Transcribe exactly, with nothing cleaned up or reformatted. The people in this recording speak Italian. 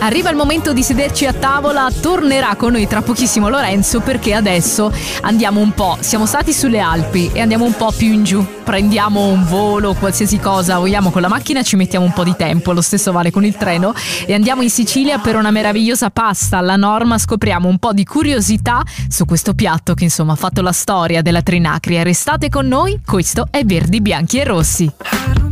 Arriva il momento di sederci a tavola, tornerà con noi tra pochissimo Lorenzo, perché adesso andiamo un po', siamo stati sulle Alpi e andiamo un po' più in giù, prendiamo un volo, qualsiasi cosa vogliamo con la macchina, ci mettiamo un po' di tempo, lo stesso vale con il treno, e andiamo in Sicilia per una meravigliosa pasta alla norma, scopriamo un po' di curiosità su questo piatto che insomma ha fatto la storia della Trinacria. Restate con noi, questo è Verdi, Bianchi e Rossi.